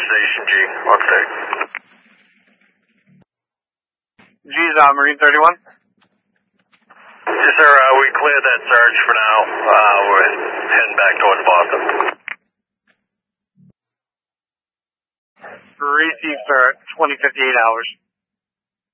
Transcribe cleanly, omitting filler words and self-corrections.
Station G, Arctic. G's on Marine 31. Yes, sir. We cleared that search for now. We're heading back towards Boston. Received, sir, at 20:58 hours.